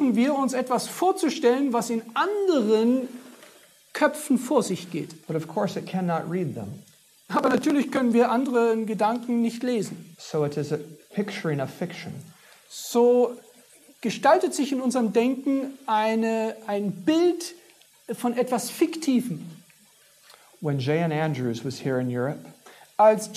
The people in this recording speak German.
versuchen wir uns etwas vorzustellen, was in anderen Köpfen vor sich geht. But of course it cannot read them. Aber natürlich können wir andere Gedanken nicht lesen. So it is a picturing of fiction. So gestaltet sich in unserem Denken ein Bild von etwas Fiktivem. When J.N. Andrews was here in Europe, Als